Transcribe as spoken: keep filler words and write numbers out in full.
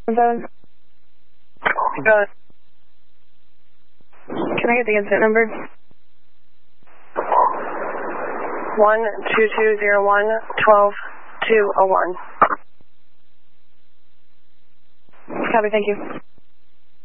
Phone. Go. Can I get the incident number? One two two zero one twelve two oh one. Copy, thank you.